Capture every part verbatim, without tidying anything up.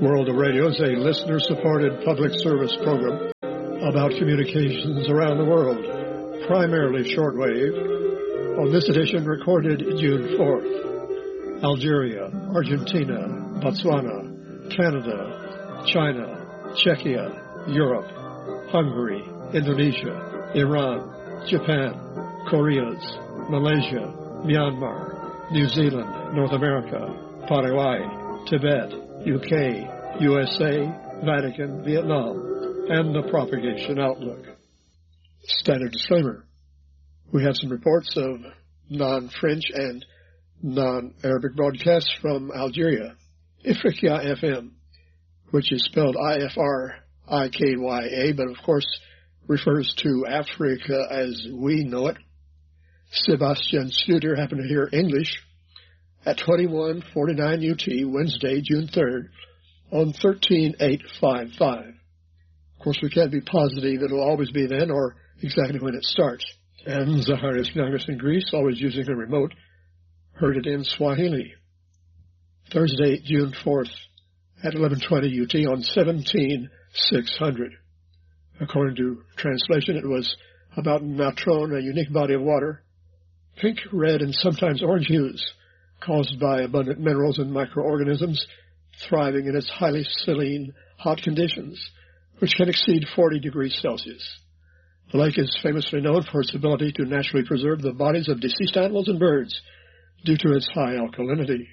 World of Radio is a listener-supported public service program about communications around the world, primarily shortwave. On this edition, recorded June fourth, Algeria, Argentina, Botswana, Canada, China, Czechia, Europe, Hungary, Indonesia, Iran, Japan, Koreas, Malaysia, Myanmar, New Zealand, North America, Paraguay, Tibet, U K, U S A, Vatican, Vietnam, and the propagation outlook. Standard disclaimer. We have some reports of non-French and non-Arabic broadcasts from Algeria. Ifriqiya F M, which is spelled I F R I K Y A, but of course refers to Africa as we know it. Sebastian Studer happened to hear English at twenty-one forty-nine U T, Wednesday, June third, on thirteen eight fifty-five. Of course, we can't be positive it'll always be then or exactly when it starts. And Zacharias Youngers in Greece, always using a remote, heard it in Swahili. Thursday, June fourth, at eleven twenty U T on seventeen six hundred. According to translation, it was about natron, a unique body of water, pink, red, and sometimes orange hues, caused by abundant minerals and microorganisms thriving in its highly saline, hot conditions, which can exceed forty degrees Celsius. The lake is famously known for its ability to naturally preserve the bodies of deceased animals and birds due to its high alkalinity.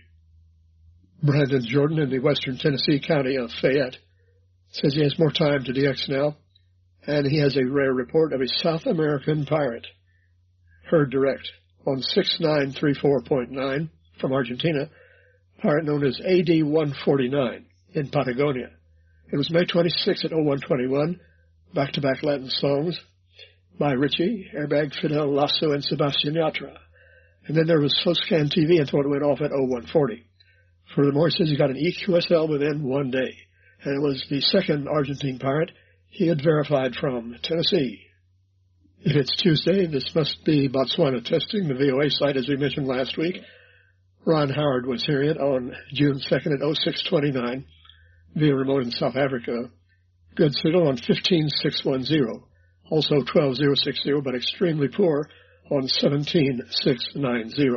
Brandon Jordan in the western Tennessee county of Fayette says he has more time to D X now, and he has a rare report of a South American pirate. Heard direct on six nine three four point nine from Argentina, pirate known as A D one forty-nine in Patagonia. It was May twenty-sixth at oh one twenty-one, back-to-back Latin songs by Ritchie, Airbag, Fidel, Lasso, and Sebastian Yatra. And then there was SoScan T V until it went off at oh one forty. Furthermore, he says he got an E Q S L within one day, and it was the second Argentine pirate he had verified from Tennessee. If it's Tuesday, this must be Botswana testing, the V O A site, as we mentioned last week. Ron Howard was hearing it on June second at oh six twenty-nine via remote in South Africa. Good signal on fifteen six ten, also twelve oh sixty, but extremely poor on seventeen six ninety.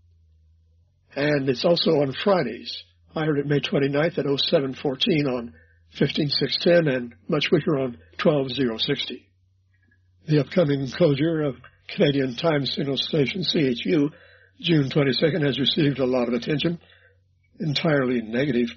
And it's also on Fridays. I heard it May twenty-ninth at oh seven fourteen on fifteen six ten and much weaker on twelve oh sixty. The upcoming closure of Canadian time signal station C H U, June twenty-second, has received a lot of attention, entirely negative.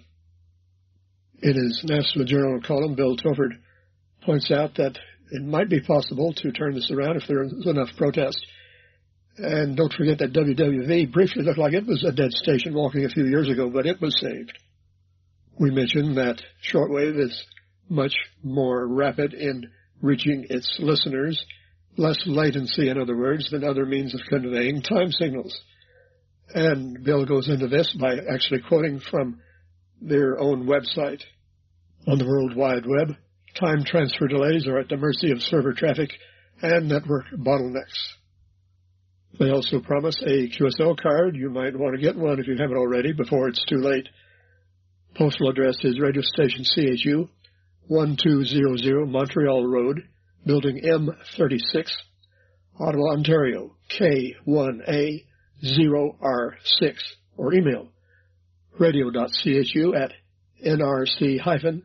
In his National Journal column, Bill Tilford points out that it might be possible to turn this around if there is enough protest. And don't forget that W W V briefly looked like it was a dead station walking a few years ago, but it was saved. We mentioned that shortwave is much more rapid in reaching its listeners, less latency, in other words, than other means of conveying time signals. And Bill goes into this by actually quoting from their own website. On the World Wide Web, time transfer delays are at the mercy of server traffic and network bottlenecks. They also promise a Q S L card. You might want to get one if you haven't already before it's too late. Postal address is radio station C H U, twelve hundred Montreal Road, Building M thirty-six, Ottawa, Ontario, K one A zero R six, or email radio.chu at nrc-cnrc.gc.ca.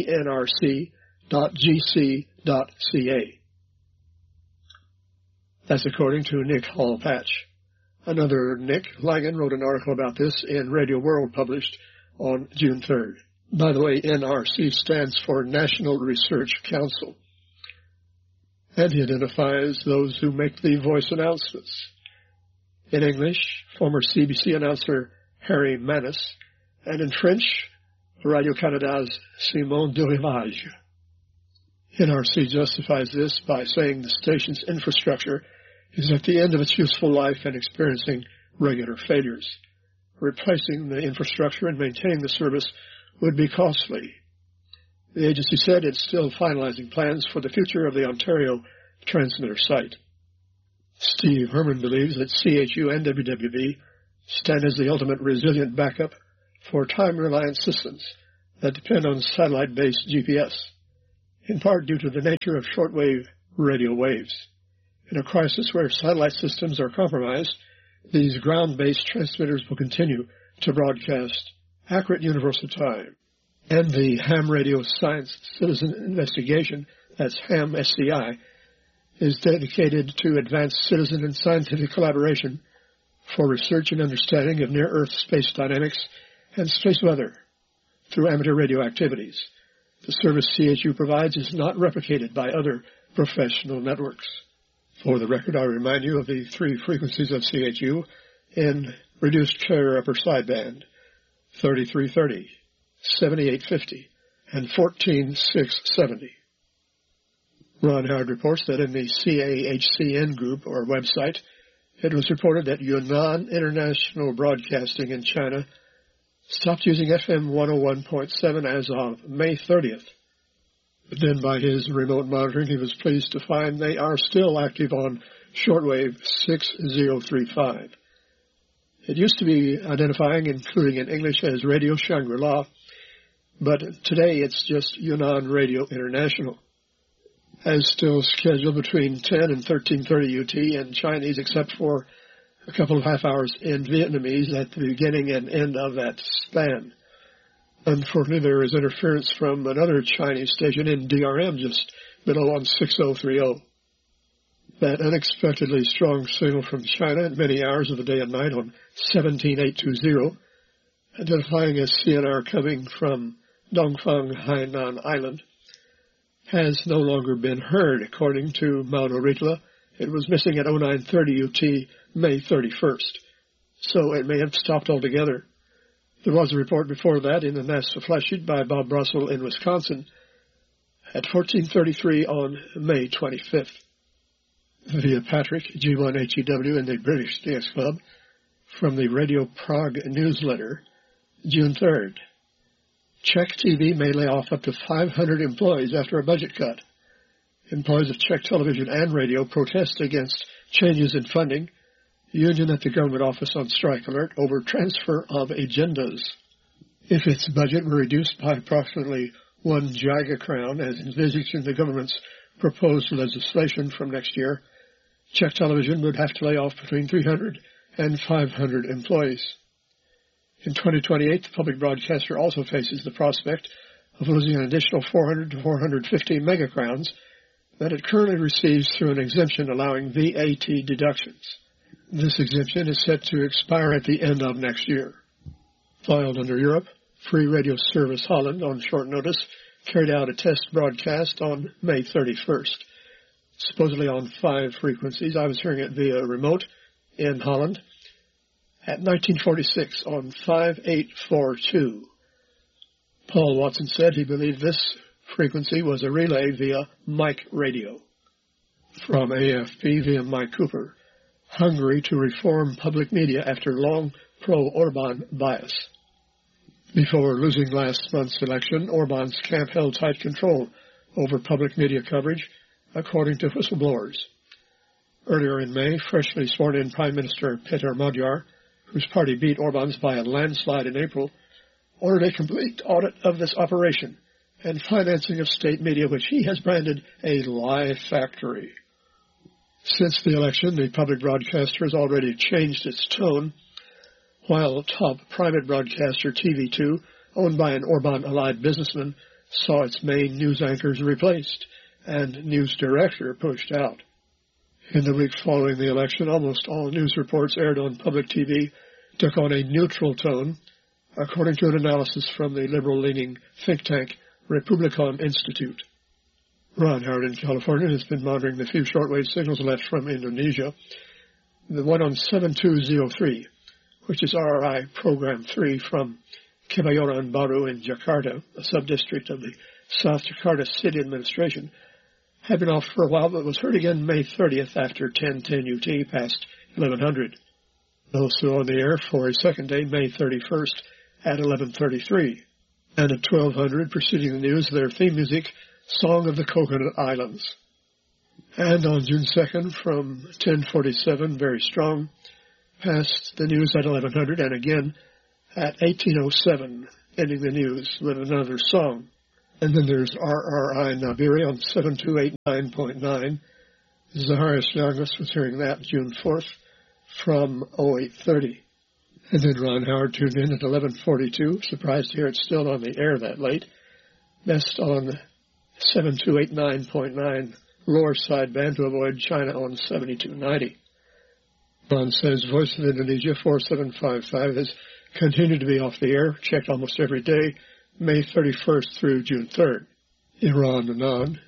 That's according to Nick Hall-Patch. Another Nick, Langan, wrote an article about this in Radio World, published on June third. By the way, N R C stands for National Research Council. And he identifies those who make the voice announcements. In English, former C B C announcer Harry Manis, and in French, Radio-Canada's Simon Durivage. N R C justifies this by saying the station's infrastructure is at the end of its useful life and experiencing regular failures. Replacing the infrastructure and maintaining the service would be costly. The agency said it's still finalizing plans for the future of the Ontario transmitter site. Steve Herman believes that C H U and W W V stand as the ultimate resilient backup for time-reliant systems that depend on satellite-based G P S, in part due to the nature of shortwave radio waves. In a crisis where satellite systems are compromised, these ground-based transmitters will continue to broadcast accurate universal time. And the Ham Radio Science Citizen Investigation, that's Ham S C I, is dedicated to advanced citizen and scientific collaboration for research and understanding of near-Earth space dynamics and space weather through amateur radio activities. The service C H U provides is not replicated by other professional networks. For the record, I remind you of the three frequencies of C H U in reduced carrier upper sideband: thirty-three thirty, seventy-eight fifty, and fourteen six seventy. Ron Howard reports that in the C A H C N group or website, it was reported that Yunnan International Broadcasting in China stopped using F M one oh one point seven as of May thirtieth. But then by his remote monitoring, he was pleased to find they are still active on shortwave six oh three five. It used to be identifying, including in English, as Radio Shangri-La, but today it's just Yunnan Radio International. As still scheduled between ten and thirteen thirty U T in Chinese, except for a couple of half hours in Vietnamese at the beginning and end of that span. Unfortunately, there is interference from another Chinese station in D R M just below on six oh three oh. That unexpectedly strong signal from China at many hours of the day and night on seventeen eight two zero, identifying as C N R coming from Dongfang, Hainan Island, has no longer been heard. According to Mount Oritla, it was missing at oh nine thirty U T May thirty-first, so it may have stopped altogether. There was a report before that in the Nashville Flashsheet by Bob Russell in Wisconsin at fourteen thirty-three on May twenty-fifth. Via Patrick, G one H E W in the British D X Club, from the Radio Prague newsletter, June third. Czech T V may lay off up to five hundred employees after a budget cut. Employees of Czech television and radio protest against changes in funding. Union at the government office on strike alert over transfer of agendas. If its budget were reduced by approximately one giga crown, as envisaged in the government's proposed legislation from next year, Czech television would have to lay off between three hundred and five hundred employees. In twenty twenty-eight, the public broadcaster also faces the prospect of losing an additional four hundred to four hundred fifty megacrowns that it currently receives through an exemption allowing V A T deductions. This exemption is set to expire at the end of next year. Filed under Europe, Free Radio Service Holland, on short notice, carried out a test broadcast on May thirty-first, supposedly on five frequencies. I was hearing it via remote in Holland at nineteen forty-six on five eight four two. Paul Watson said he believed this frequency was a relay via Mike Radio. From A F P via Mike Cooper, Hungary to reform public media after long pro-Orban bias. Before losing last month's election, Orban's camp held tight control over public media coverage, according to whistleblowers. Earlier in May, freshly sworn-in Prime Minister Peter Magyar, whose party beat Orban's by a landslide in April, ordered a complete audit of this operation and financing of state media, which he has branded a lie factory. Since the election, the public broadcaster has already changed its tone, while top private broadcaster T V two, owned by an Orban-allied businessman, saw its main news anchors replaced and news director pushed out. In the weeks following the election, almost all news reports aired on public T V took on a neutral tone, according to an analysis from the liberal-leaning think tank Republican Institute. Ron Howard in California has been monitoring the few shortwave signals left from Indonesia. The one on seven two oh three, which is R R I Program three from Kebayoran Baru in Jakarta, a sub-district of the South Jakarta City Administration, had been off for a while, but was heard again May thirtieth after ten ten U T past eleven hundred. Also on the air for a second day, May thirty-first at eleven thirty-three. And at twelve hundred, preceding the news, their theme music, Song of the Coconut Islands. And on June second, from ten forty-seven, very strong, past the news at eleven hundred, and again at eighteen oh seven, ending the news with another song. And then there's R R I Nabiri on seven two eight nine point nine. Zaharias Youngest was hearing that June fourth from oh eight thirty. And then Ron Howard tuned in at eleven forty-two. Surprised to hear it's still on the air that late. Best on seven two eight nine point nine lower sideband to avoid China on seventy-two ninety. Ron says Voice of Indonesia four seven five five has continued to be off the air, checked almost every day, May thirty-first through June third. Iran and on.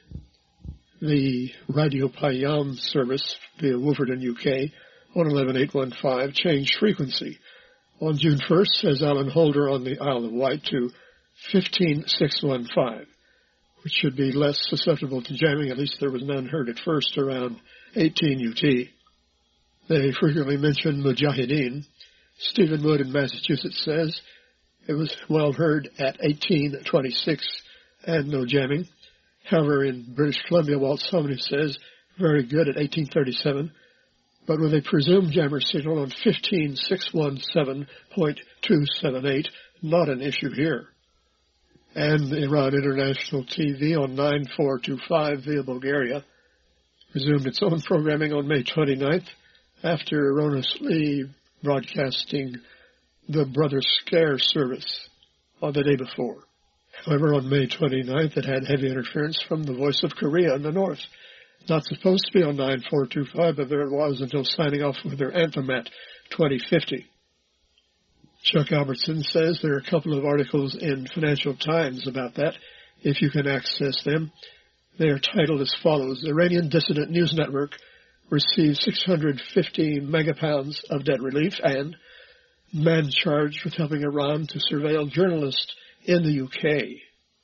The Radio Payam service via Wolverton, U K, on eleven eight one five changed frequency. On June first, says Alan Holder on the Isle of Wight, to fifteen six one five, which should be less susceptible to jamming. At least there was none heard at first around eighteen U T. They frequently mention Mujahideen. Stephen Wood in Massachusetts says it was well heard at eighteen twenty-six and no jamming. However, in British Columbia, Walt Sumner says very good at eighteen thirty-seven, but with a presumed jammer signal on fifteen six seventeen point two seven eight, not an issue here. And Iran International T V on nine four two five via Bulgaria resumed its own programming on May twenty-ninth after erroneously broadcasting the Brother Scare service on the day before. However, on May twenty-ninth, it had heavy interference from the Voice of Korea in the north. Not supposed to be on nine four two five, but there it was until signing off with their anthem at twenty fifty. Chuck Albertson says there are a couple of articles in Financial Times about that, if you can access them. They are titled as follows: Iranian Dissident News Network receives six hundred fifty megapounds of debt relief, and man charged with helping Iran to surveil journalists in the U K.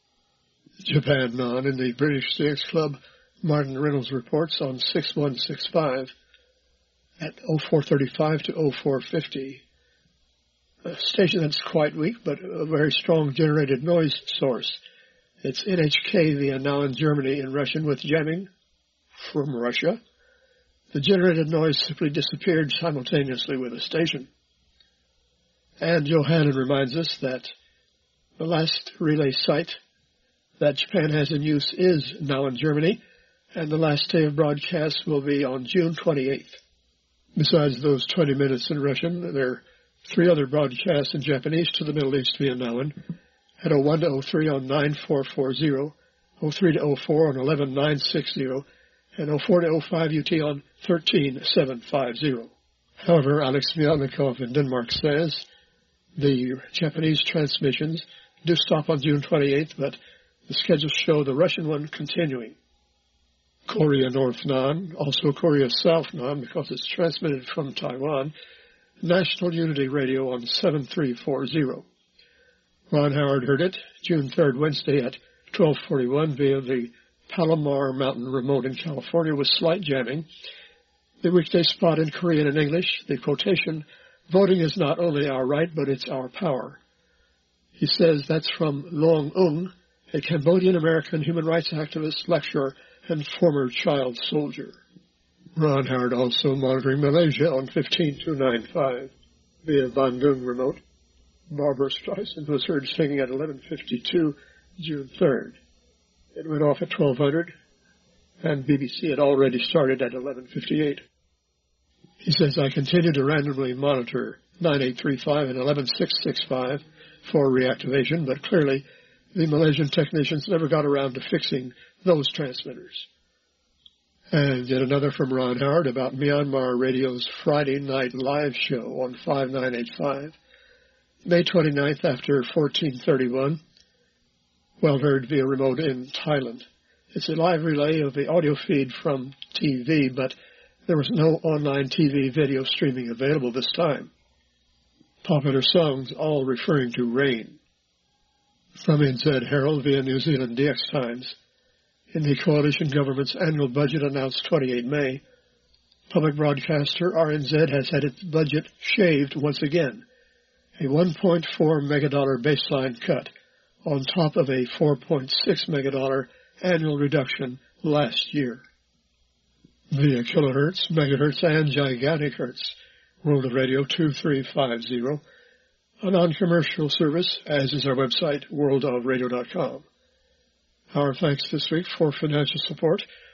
Japan on in the British C X Club, Martin Reynolds reports on six one six five at oh four thirty-five to oh four fifty. A station that's quite weak, but a very strong generated noise source. It's N H K via now in Germany in Russian with jamming from Russia. The generated noise simply disappeared simultaneously with the station. And Johannan reminds us that the last relay site that Japan has in use is now in Germany, and the last day of broadcast will be on June twenty-eighth. Besides those twenty minutes in Russian, there are three other broadcasts in Japanese to the Middle East via Nauen, at oh one to oh three on nine four forty, oh three to oh four on eleven nine sixty, and oh four to oh five U T on thirteen seven fifty. However, Alex Myalnikov in Denmark says the Japanese transmissions do stop on June twenty-eighth, but the schedules show the Russian one continuing. Korea North Nan, also Korea South Nan, because it's transmitted from Taiwan, National Unity Radio on seven three forty. Ron Howard heard it June third, Wednesday at twelve forty-one via the Palomar Mountain remote in California with slight jamming. The weekday spot in Korean and English, the quotation, "Voting is not only our right, but it's our power." He says that's from Long Ung, a Cambodian-American human rights activist, lecturer, and former child soldier. Ron Howard also monitoring Malaysia on fifteen two ninety-five via Bandung remote. Barbara Streisand was heard singing at eleven fifty-two, June third. It went off at twelve hundred, and B B C had already started at eleven fifty-eight. He says, I continue to randomly monitor nine eight three five and eleven six sixty-five for reactivation, but clearly the Malaysian technicians never got around to fixing those transmitters. And yet another from Ron Howard about Myanmar Radio's Friday night live show on five nine eight five, May twenty-ninth after fourteen thirty-one, well heard via remote in Thailand. It's a live relay of the audio feed from T V, but there was no online T V video streaming available this time. Popular songs all referring to rain. From N Z Herald via New Zealand D X Times. In the coalition government's annual budget announced twenty-eighth of May, public broadcaster R N Z has had its budget shaved once again, a one point four megadollar baseline cut on top of a four point six megadollar annual reduction last year. Via kilohertz, megahertz, and gigantic hertz, World of Radio two three five zero, a non-commercial service, as is our website, world of radio dot com. Our thanks this week for financial support